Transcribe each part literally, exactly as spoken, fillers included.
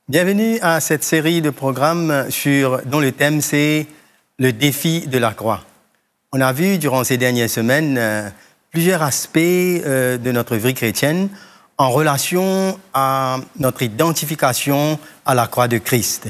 Bienvenue à cette série de programmes sur, dont le thème c'est le défi de la croix. On a vu durant ces dernières semaines euh, plusieurs aspects euh, de notre vie chrétienne en relation à notre identification à la croix de Christ.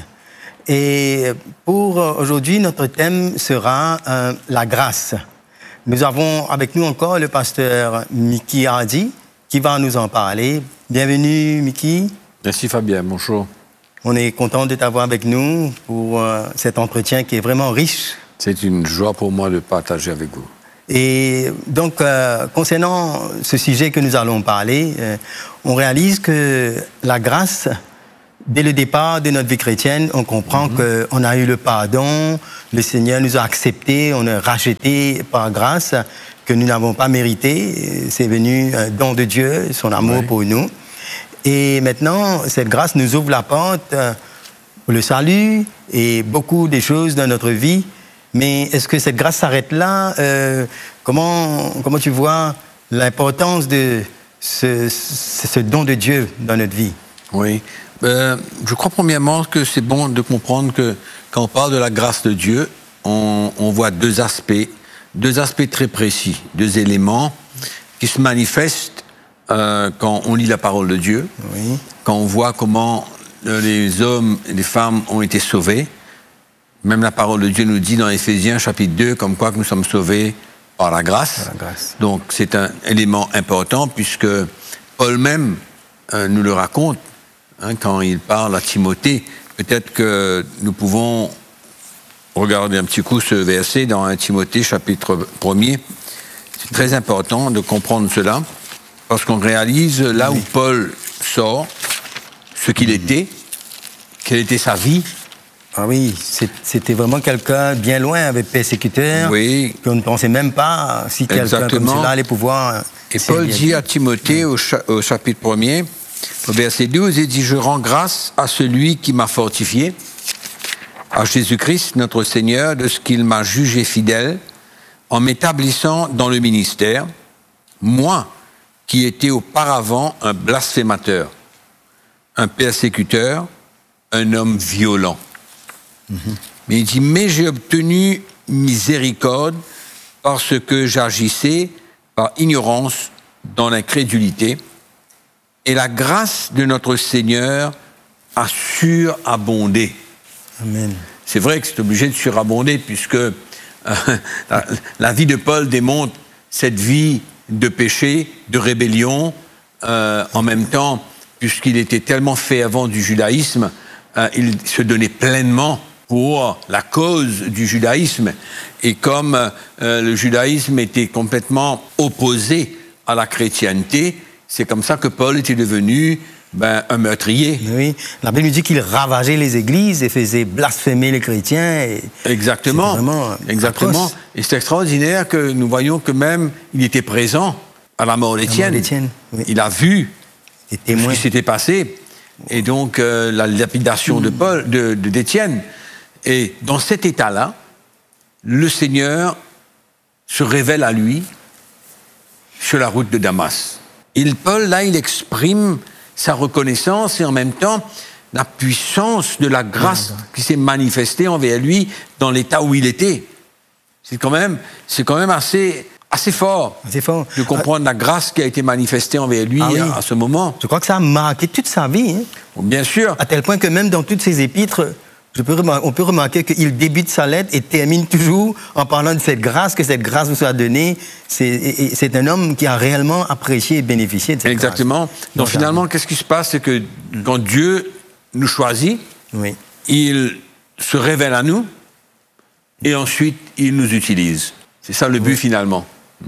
Et pour aujourd'hui, notre thème sera euh, la grâce. Nous avons avec nous encore le pasteur Mickey Hardy qui va nous en parler. Bienvenue Mickey. Merci Fabien, bonjour. On est content de t'avoir avec nous pour euh, cet entretien qui est vraiment riche. C'est une joie pour moi de partager avec vous. Et donc, euh, concernant ce sujet que nous allons parler, euh, on réalise que la grâce, dès le départ de notre vie chrétienne, on comprend mm-hmm. qu'on a eu le pardon, le Seigneur nous a acceptés, on est rachetés par grâce, que nous n'avons pas mérité. C'est venu un don de Dieu, son amour oui. pour nous. Et maintenant, cette grâce nous ouvre la porte pour le salut et beaucoup de choses dans notre vie. Mais est-ce que cette grâce s'arrête là? euh, comment, comment tu vois l'importance de ce, ce don de Dieu dans notre vie? Oui. Euh, je crois premièrement que c'est bon de comprendre que quand on parle de la grâce de Dieu, on, on voit deux aspects, deux aspects très précis, deux éléments qui se manifestent Euh, quand on lit la parole de Dieu, oui. quand on voit comment euh, les hommes et les femmes ont été sauvés. Même la parole de Dieu nous dit dans Éphésiens chapitre deux, comme quoi que nous sommes sauvés par la grâce. Par la grâce. Donc c'est un élément important puisque Paul même euh, nous le raconte hein, quand il parle à Timothée. Peut-être que nous pouvons regarder un petit coup ce verset dans un Timothée chapitre premier. C'est très important de comprendre cela. Parce qu'on réalise là oui. où Paul sort, ce qu'il était, quelle était sa vie. Ah oui, c'était vraiment quelqu'un bien loin, avec persécuteur, oui. qu'on ne pensait même pas si quelqu'un comme cela allait pouvoir... Et Paul dit à Timothée au, cha- au chapitre premier, au verset douze, il dit « Je rends grâce à celui qui m'a fortifié, à Jésus-Christ, notre Seigneur, de ce qu'il m'a jugé fidèle, en m'établissant dans le ministère, moi, qui était auparavant un blasphémateur, un persécuteur, un homme violent. Mm-hmm. Mais il dit, mais j'ai obtenu miséricorde parce que j'agissais par ignorance dans l'incrédulité, et la grâce de notre Seigneur a surabondé. Amen. C'est vrai que c'est obligé de surabonder, puisque euh, la, la vie de Paul démontre cette vie de péché, de rébellion, euh, en même temps, puisqu'il était tellement fervent du judaïsme, euh, il se donnait pleinement pour la cause du judaïsme. Et comme euh, le judaïsme était complètement opposé à la chrétienté, c'est comme ça que Paul était devenu ben, un meurtrier. Oui, la Bible nous dit qu'il ravageait les églises et faisait blasphémer les chrétiens. Et exactement, exactement. Atroce. Et c'est extraordinaire que nous voyons que même il était présent à la mort d'Étienne. Oui. Il a vu ce qui s'était passé. Et donc euh, la lapidation mmh. de Paul, de, de, d'Étienne. Et dans cet état-là, le Seigneur se révèle à lui sur la route de Damas. Et Paul, là, il exprime sa reconnaissance et en même temps la puissance de la grâce qui s'est manifestée envers lui dans l'état où il était. C'est quand même, c'est quand même assez, assez fort, assez fort de comprendre ah, la grâce qui a été manifestée envers lui ah, oui. à, à ce moment. Je crois que ça a marqué toute sa vie. Hein. Bien sûr. À tel point que même dans toutes ses épîtres, je peux remar- on peut remarquer qu'il débute sa lettre et termine toujours en parlant de cette grâce, que cette grâce nous a donnée. C'est, et, et c'est un homme qui a réellement apprécié et bénéficié de cette Exactement. grâce. Donc finalement, qu'est-ce qui se passe? C'est que quand Dieu nous choisit, oui. il se révèle à nous et ensuite il nous utilise. C'est ça le but oui. finalement.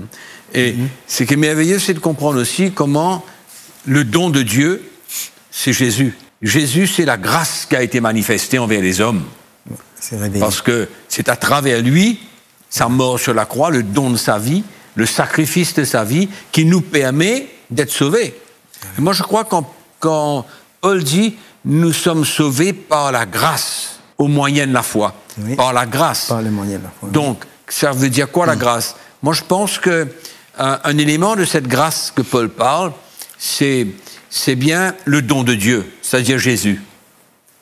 Et mm-hmm. ce qui est merveilleux, c'est de comprendre aussi comment le don de Dieu, c'est Jésus. Jésus, c'est la grâce qui a été manifestée envers les hommes. C'est vrai. Parce que c'est à travers lui, sa mort sur la croix, le don de sa vie, le sacrifice de sa vie, qui nous permet d'être sauvés. Et moi, je crois quand, quand Paul dit « nous sommes sauvés par la grâce, au moyen de la foi oui. ». Par la grâce. Par le moyen de la foi. Donc, ça veut dire quoi, la mmh. grâce? Moi, je pense qu'un un élément de cette grâce que Paul parle, c'est... c'est bien le don de Dieu, c'est-à-dire Jésus.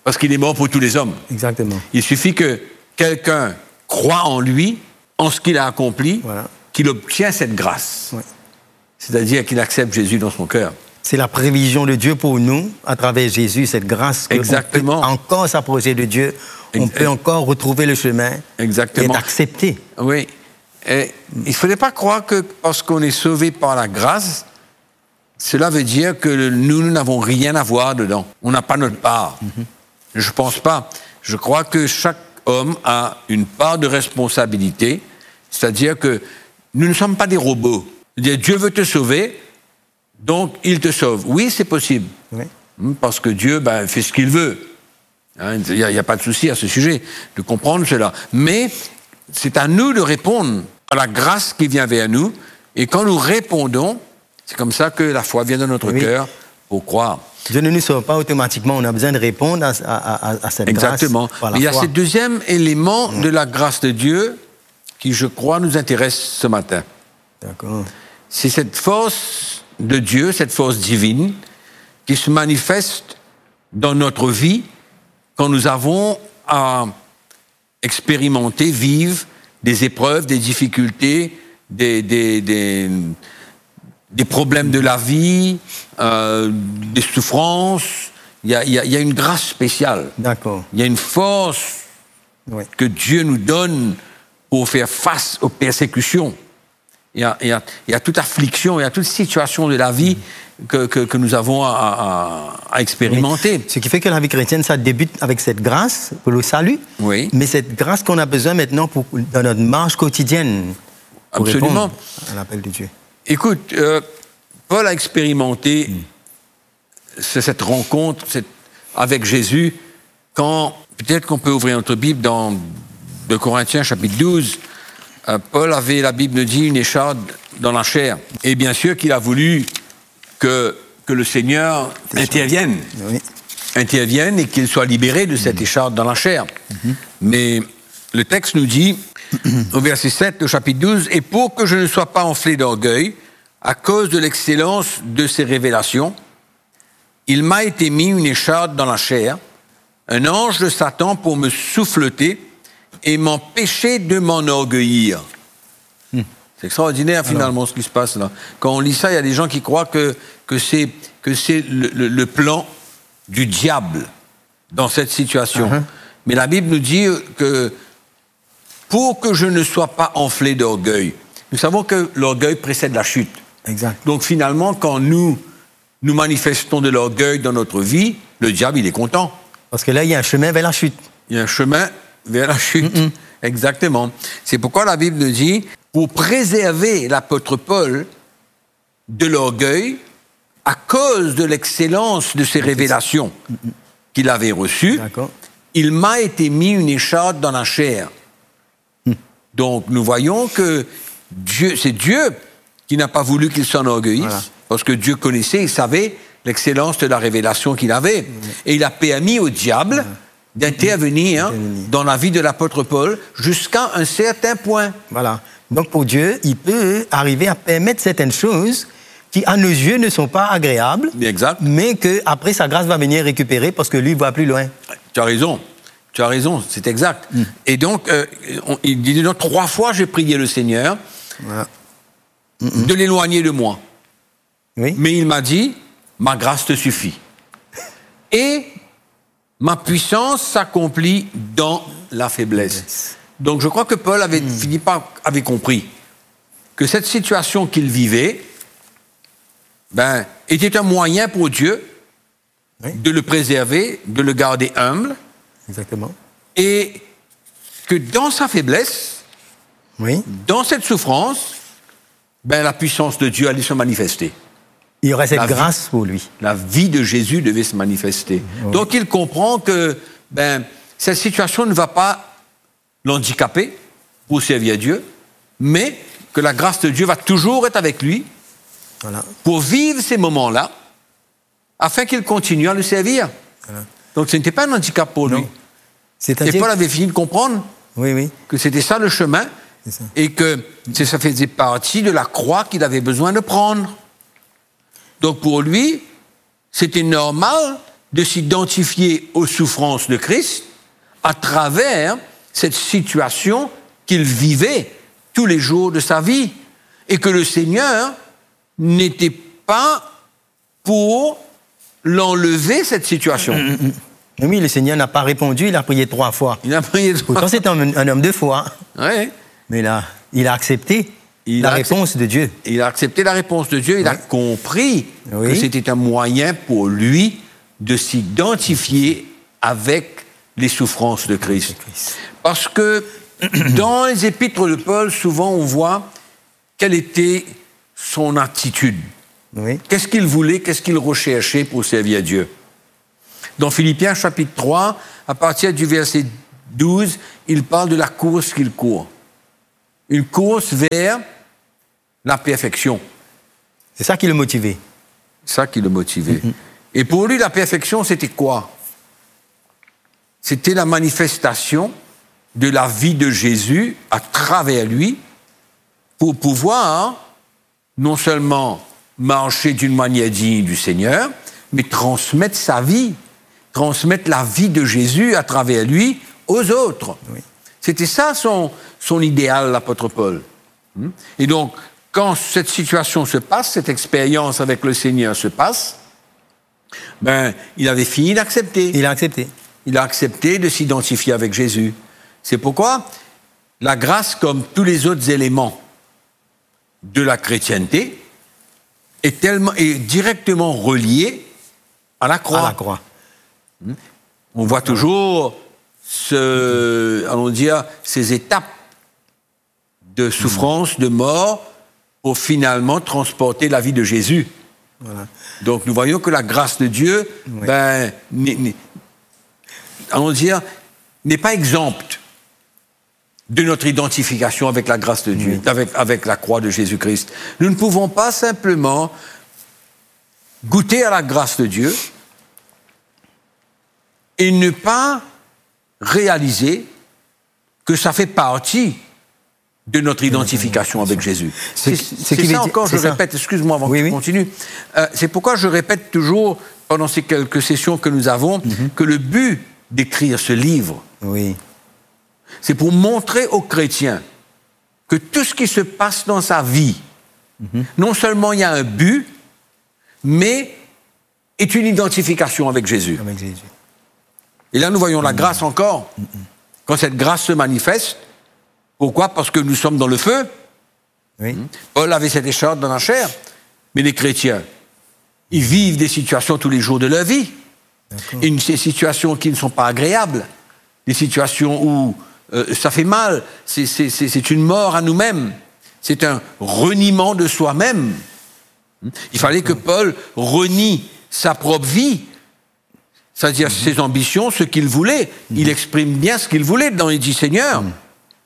Parce qu'il est mort pour tous les hommes. Exactement. Il suffit que quelqu'un croit en lui, en ce qu'il a accompli, voilà. qu'il obtient cette grâce. Oui. C'est-à-dire qu'il accepte Jésus dans son cœur. C'est la prévision de Dieu pour nous, à travers Jésus, cette grâce qu'on peut encore s'approcher de Dieu, on peut encore retrouver le chemin Exactement. et accepter. Oui. Et il ne faudrait pas croire que parce qu'on est sauvé par la grâce, cela veut dire que nous, nous n'avons rien à voir dedans. On n'a pas notre part. Mm-hmm. Je ne pense pas. Je crois que chaque homme a une part de responsabilité, c'est-à-dire que nous ne sommes pas des robots. C'est-à-dire, Dieu veut te sauver, donc il te sauve. Oui, c'est possible. Oui. Parce que Dieu ben, fait ce qu'il veut. Hein, il n'y a, a pas de souci à ce sujet, de comprendre cela. Mais c'est à nous de répondre à la grâce qui vient vers nous. Et quand nous répondons, c'est comme ça que la foi vient dans notre oui. cœur pour croire. Dieu ne nous sauve pas automatiquement, on a besoin de répondre à, à, à, à cette Exactement. grâce. Exactement. Il y a ce deuxième élément mmh. de la grâce de Dieu qui, je crois, nous intéresse ce matin. D'accord. C'est cette force de Dieu, cette force divine, qui se manifeste dans notre vie quand nous avons à expérimenter, vivre des épreuves, des difficultés, des... des, des des problèmes de la vie, euh, des souffrances. Il y a, il y a, il y a une grâce spéciale. D'accord. Il y a une force oui. que Dieu nous donne pour faire face aux persécutions. Il y a, il y a, il y a toute affliction, il y a toute situation de la vie que, que, que nous avons à, à, à expérimenter. Oui. Ce qui fait que la vie chrétienne, ça débute avec cette grâce pour le salut, oui. mais cette grâce qu'on a besoin maintenant pour, dans notre marche quotidienne. Pour Absolument. À l'appel de Dieu. Écoute, euh, Paul a expérimenté mm. cette rencontre cette, avec Jésus quand, peut-être qu'on peut ouvrir notre Bible dans deux Corinthiens chapitre douze, euh, Paul avait, la Bible nous dit, une écharde dans la chair. Et bien sûr qu'il a voulu que, que le Seigneur intervienne, oui. intervienne et qu'il soit libéré de cette mm. écharde dans la chair. Mm-hmm. Mais le texte nous dit, au verset sept, au chapitre douze, « Et pour que je ne sois pas enflé d'orgueil, à cause de l'excellence de ces révélations, il m'a été mis une écharde dans la chair, un ange de Satan pour me souffleter et m'empêcher de m'enorgueillir. Hmm. » C'est extraordinaire, finalement, Alors. ce qui se passe là. Quand on lit ça, il y a des gens qui croient que, que c'est, que c'est le, le, le plan du diable dans cette situation. Uh-huh. Mais la Bible nous dit que pour que je ne sois pas enflé d'orgueil. Nous savons que l'orgueil précède la chute. Exact. Donc finalement, quand nous, nous manifestons de l'orgueil dans notre vie, le diable, il est content. Parce que là, il y a un chemin vers la chute. Il y a un chemin vers la chute. Mm-mm. Exactement. C'est pourquoi la Bible nous dit, pour préserver l'apôtre Paul de l'orgueil, à cause de l'excellence de ses révélations Mm-mm. qu'il avait reçues, D'accord. il m'a été mis une écharde dans la chair. Donc, nous voyons que Dieu, c'est Dieu qui n'a pas voulu qu'il s'enorgueillisse, voilà. parce que Dieu connaissait, il savait l'excellence de la révélation qu'il avait. Mmh. Et il a permis au diable mmh. d'intervenir mmh. dans la vie de l'apôtre Paul jusqu'à un certain point. Voilà. Donc, pour Dieu, il peut arriver à permettre certaines choses qui, à nos yeux, ne sont pas agréables, exact. mais qu'après, sa grâce va venir récupérer parce que lui, il va plus loin. Tu as raison. Tu as raison, c'est exact. Mm. Et donc, euh, on, il dit, donc, trois fois, j'ai prié le Seigneur voilà. de l'éloigner de moi. Oui. Mais il m'a dit, ma grâce te suffit. Et ma puissance s'accomplit dans la faiblesse. Yes. Donc, je crois que Paul avait mm. fini par, avait compris que cette situation qu'il vivait ben, était un moyen pour Dieu oui. de le préserver, de le garder humble. Exactement. Et que dans sa faiblesse, oui. dans cette souffrance, ben, la puissance de Dieu allait se manifester. Il y aurait cette la grâce vie, pour lui. La vie de Jésus devait se manifester. Oui. Donc il comprend que ben, cette situation ne va pas l'handicaper pour servir Dieu, mais que la grâce de Dieu va toujours être avec lui voilà. pour vivre ces moments-là, afin qu'il continue à le servir. Voilà. Donc ce n'était pas un handicap pour non. lui. Et Paul avait fini de comprendre oui, oui. que c'était ça le chemin ça. Et que ça faisait partie de la croix qu'il avait besoin de prendre. Donc pour lui, c'était normal de s'identifier aux souffrances de Christ à travers cette situation qu'il vivait tous les jours de sa vie. Et que le Seigneur n'était pas pour l'enlever, cette situation. Mmh, mmh. Oui, le Seigneur n'a pas répondu, il a prié trois fois. Il a prié trois fois. Pourtant, c'est un, un homme de foi. Oui. Mais là, il a accepté il la a réponse de Dieu. Il a accepté la réponse de Dieu, il oui. a compris oui. que c'était un moyen pour lui de s'identifier avec les souffrances de Christ. Parce que dans les épîtres de Paul, souvent on voit quelle était son attitude. Oui. Qu'est-ce qu'il voulait, qu'est-ce qu'il recherchait pour servir Dieu. Dans Philippiens chapitre trois, à partir du verset douze, il parle de la course qu'il court. Une course vers la perfection. C'est ça qui le motivait. C'est ça qui le motivait. Mm-hmm. Et pour lui, la perfection, c'était quoi? C'était la manifestation de la vie de Jésus à travers lui pour pouvoir non seulement marcher d'une manière digne du Seigneur, mais transmettre sa vie, transmettre la vie de Jésus à travers lui aux autres. Oui. C'était ça son, son idéal, l'apôtre Paul. Et donc, quand cette situation se passe, cette expérience avec le Seigneur se passe, ben, il avait fini d'accepter. Il a accepté. Il a accepté de s'identifier avec Jésus. C'est pourquoi la grâce, comme tous les autres éléments de la chrétienté, est, tellement, est directement reliée à la croix. À la croix. On voit toujours ce, allons dire, ces étapes de souffrance, de mort, pour finalement transporter la vie de Jésus. Voilà. Donc nous voyons que la grâce de Dieu, oui. ben, n'est, n'est, allons dire, n'est pas exempte de notre identification avec la grâce de Dieu, oui. avec, avec la croix de Jésus-Christ. Nous ne pouvons pas simplement goûter à la grâce de Dieu et ne pas réaliser que ça fait partie de notre identification avec Jésus. C'est, c'est, c'est ça encore, je ça. répète, excuse-moi avant oui, que oui. tu continues, euh, c'est pourquoi je répète toujours, pendant ces quelques sessions que nous avons, mm-hmm. que le but d'écrire ce livre, oui. c'est pour montrer aux chrétiens que tout ce qui se passe dans sa vie, mm-hmm. non seulement il y a un but, mais est une identification avec Jésus. Avec Jésus. Et là, nous voyons la grâce encore. Mm-hmm. Quand cette grâce se manifeste, pourquoi? Parce que nous sommes dans le feu. Oui. Paul avait cette écharpe dans la chair. Mais les chrétiens, ils vivent des situations tous les jours de leur vie. D'accord. Et ces situations qui ne sont pas agréables. Des situations où euh, ça fait mal. C'est, c'est, c'est, c'est une mort à nous-mêmes. C'est un reniement de soi-même. Il fallait que Paul renie sa propre vie. C'est-à-dire mm-hmm. ses ambitions, ce qu'il voulait. Mm-hmm. Il exprime bien ce qu'il voulait dedans. Il dit, Seigneur, mm-hmm.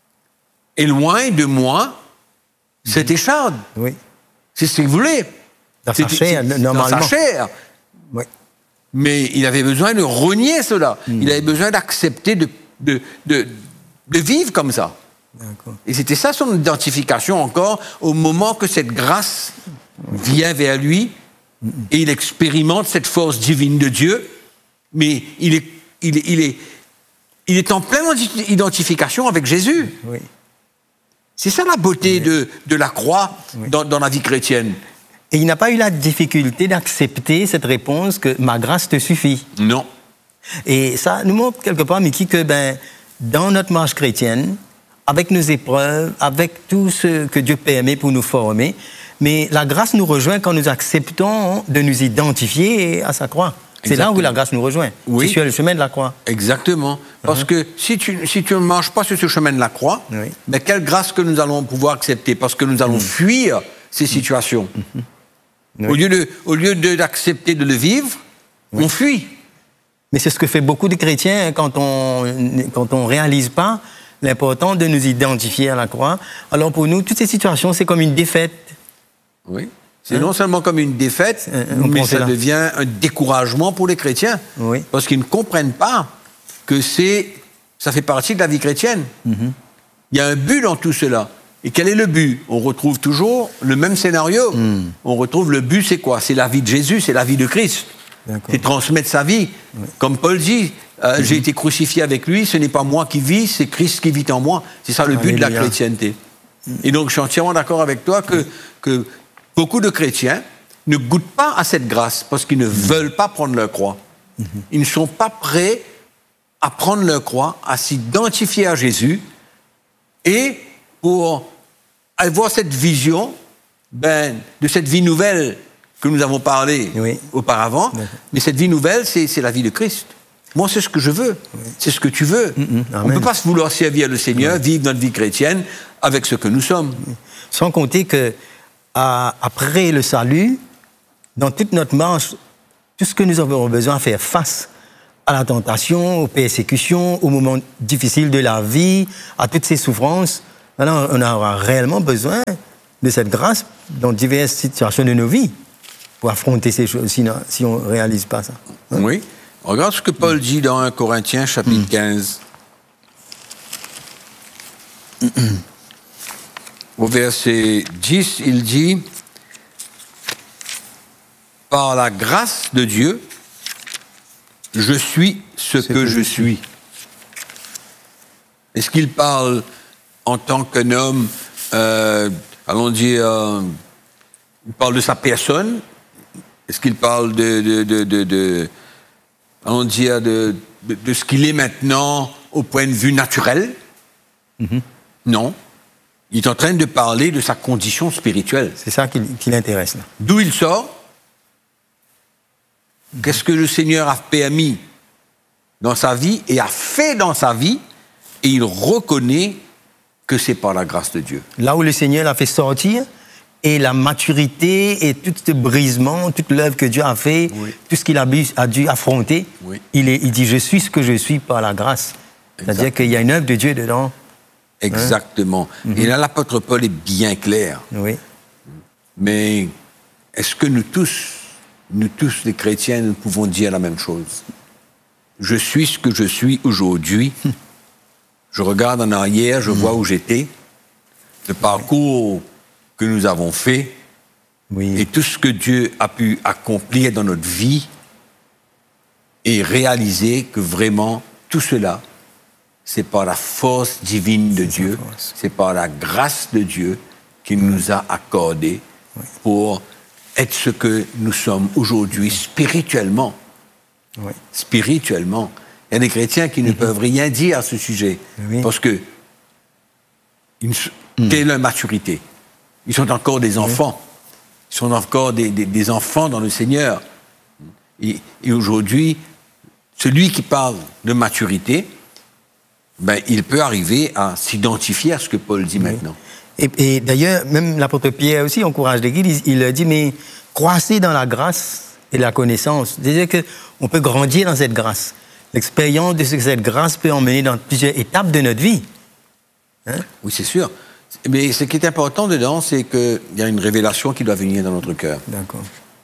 éloigne de moi cette écharde. Oui. C'est ce qu'il voulait. Dans sa chair, normalement. Dans sa chair. Oui. Mais il avait besoin de renier cela. Mm. Il avait besoin d'accepter de, de, de, de vivre comme ça. D'accord. Et c'était ça son identification encore, au moment que cette grâce vient vers lui, mm. et il expérimente cette force divine de Dieu, mais il est, il est, il est, il est en pleine identification avec Jésus. Oui. C'est ça la beauté oui. de, de la croix oui. dans, dans la vie chrétienne. Et il n'a pas eu la difficulté d'accepter cette réponse que ma grâce te suffit. Non. Et ça nous montre quelque part, Mickey, que ben, dans notre marche chrétienne, avec nos épreuves, avec tout ce que Dieu permet pour nous former, mais la grâce nous rejoint quand nous acceptons de nous identifier à sa croix. C'est Exactement. Là où la grâce nous rejoint. Oui. C'est sur le chemin de la croix. Exactement. Parce uh-huh. que si tu, si tu ne marches pas sur ce chemin de la croix, oui. mais quelle grâce que nous allons pouvoir accepter? Parce que nous allons mmh. fuir ces situations. Mmh. Oui. Au lieu, de, au lieu de, d'accepter de le vivre, oui. on fuit. Mais c'est ce que fait beaucoup de chrétiens quand on quand on réalise pas l'importance de nous identifier à la croix. Alors pour nous, toutes ces situations, c'est comme une défaite. Oui. C'est hein? non seulement comme une défaite, euh, mais ça là. devient un découragement pour les chrétiens. Oui. Parce qu'ils ne comprennent pas que c'est, ça fait partie de la vie chrétienne. Mm-hmm. Il y a un but dans tout cela. Et quel est le but? On retrouve toujours le même scénario. Mm. On retrouve le but, c'est quoi? C'est la vie de Jésus, c'est la vie de Christ. C'est transmettre sa vie. Oui. Comme Paul dit, euh, mm-hmm. j'ai été crucifié avec lui, ce n'est pas moi qui vis, c'est Christ qui vit en moi. C'est ça le but Alléluia. De la chrétienté. Mm-hmm. Et donc je suis entièrement d'accord avec toi que, que beaucoup de chrétiens ne goûtent pas à cette grâce parce qu'ils ne mm-hmm. veulent pas prendre leur croix. Mm-hmm. Ils ne sont pas prêts à prendre leur croix, à s'identifier à Jésus et pour avoir cette vision ben, de cette vie nouvelle que nous avons parlé oui. auparavant. Oui. Mais cette vie nouvelle, c'est, c'est la vie de Christ. Moi, c'est ce que je veux. Oui. C'est ce que tu veux. Mm-hmm. On ne peut pas se vouloir servir le Seigneur, oui. vivre notre vie chrétienne avec ce que nous sommes. Sans compter que à, après le salut, dans toute notre marche, tout ce que nous avons besoin de faire face à la tentation, aux persécutions, aux moments difficiles de la vie, à toutes ces souffrances, alors on aura réellement besoin de cette grâce dans diverses situations de nos vies pour affronter ces choses, sinon, si on ne réalise pas ça. Hein? Oui. Regarde ce que Paul dit dans un Corinthiens, chapitre mm. quinze. Mm. Au verset dix, il dit « Par la grâce de Dieu, je suis ce C'est que, que je suis. » Est-ce qu'il parle en tant qu'un homme, euh, allons dire, euh, il parle de sa personne? Est-ce qu'il parle de, de, de, de, de allons dire, de, de, de ce qu'il est maintenant au point de vue naturel? Mm-hmm. Non. Il est en train de parler de sa condition spirituelle. C'est ça qui, qui l'intéresse. Là. D'où il sort? Mm-hmm. Qu'est-ce que le Seigneur a permis dans sa vie et a fait dans sa vie, et il reconnaît que c'est par la grâce de Dieu. Là où le Seigneur l'a fait sortir, et la maturité, et tout ce brisement, toute l'œuvre que Dieu a fait, oui. tout ce qu'il a, a dû affronter, oui. il, est, il dit « Je suis ce que je suis par la grâce ». C'est-à-dire qu'il y a une œuvre de Dieu dedans. Exactement. Hein? Mm-hmm. Et là, l'apôtre Paul est bien clair. Oui. Mais est-ce que nous tous, nous tous les chrétiens, nous pouvons dire la même chose? Je suis ce que je suis aujourd'hui. Je regarde en arrière, je mmh. vois où j'étais, le parcours que nous avons fait, oui. et tout ce que Dieu a pu accomplir dans notre vie, et réaliser que vraiment, tout cela, c'est par la force divine de c'est Dieu, c'est par la grâce de Dieu qu'il mmh. nous a accordé oui. pour être ce que nous sommes aujourd'hui spirituellement. Oui. Spirituellement. Il y a des chrétiens qui ne mmh. peuvent rien dire à ce sujet, oui. parce que une, mmh. quelle est leur maturité? Ils sont encore des enfants. Oui. Ils sont encore des, des, des enfants dans le Seigneur. Et, et aujourd'hui, celui qui parle de maturité, ben, il peut arriver à s'identifier à ce que Paul dit oui. maintenant. Et, et d'ailleurs, même l'apôtre Pierre aussi encourage l'Église. Il, il dit, mais croissez dans la grâce et la connaissance. C'est-à-dire qu'on peut grandir dans cette grâce. L'expérience de ce que cette grâce peut emmener dans plusieurs étapes de notre vie. Hein? Oui, c'est sûr. Mais ce qui est important dedans, c'est qu'il y a une révélation qui doit venir dans notre cœur. D'accord.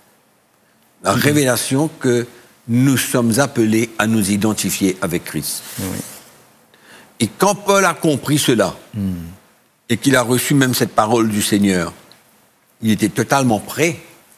La mmh. révélation que nous sommes appelés à nous identifier avec Christ. Oui. Et quand Paul a compris cela, mmh. et qu'il a reçu même cette parole du Seigneur, il était totalement prêt,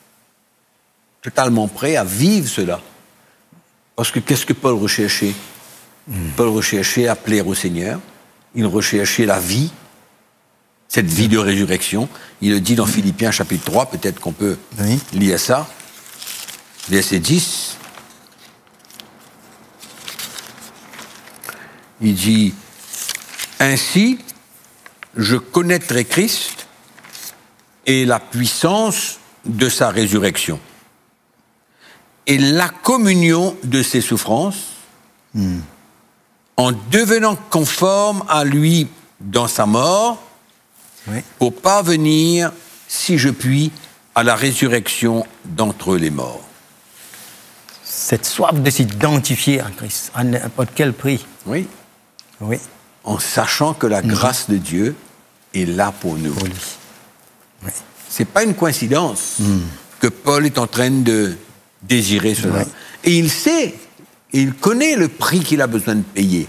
totalement prêt à vivre cela. Parce que qu'est-ce que Paul recherchait? mmh. Paul recherchait à plaire au Seigneur, il recherchait la vie, cette vie de résurrection. Il le dit dans mmh. Philippiens chapitre trois, peut-être qu'on peut oui. lire ça. Verset dix. Il dit « Ainsi, je connaîtrai Christ et la puissance de sa résurrection et la communion de ses souffrances, mm. en devenant conforme à lui dans sa mort, oui. pour parvenir, si je puis, à la résurrection d'entre les morts. » Cette soif de s'identifier à Christ, à n'importe quel prix. Oui. Oui. En sachant que la mm. grâce de Dieu est là pour nous. Pour lui. Oui. C'est pas une coïncidence mm. que Paul est en train de désirer cela. Oui. Et il sait, et il connaît le prix qu'il a besoin de payer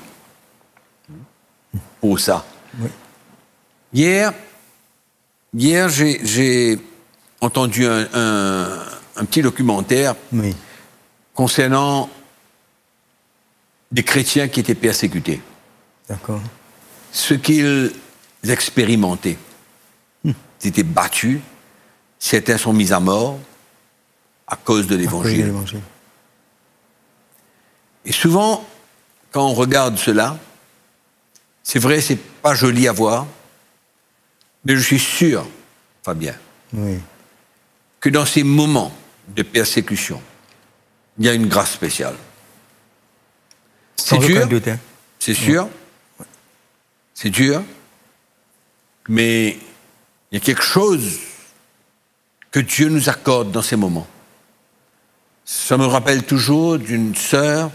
pour ça. Oui. Hier, hier j'ai, j'ai entendu un, un, un petit documentaire oui. concernant des chrétiens qui étaient persécutés. D'accord. Ce qu'ils expérimentaient. Hum. Ils étaient battus, certains sont mis à mort à cause de l'Évangile. Et souvent, quand on regarde cela, c'est vrai, c'est pas joli à voir, mais je suis sûr, Fabien, oui. que dans ces moments de persécution, il y a une grâce spéciale. C'est dur, hein. c'est sûr, ouais. c'est dur, mais il y a quelque chose que Dieu nous accorde dans ces moments. Ça me rappelle toujours d'une sœur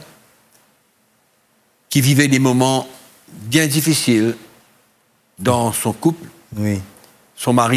qui vivait des moments bien difficiles dans son couple. Oui. Son mari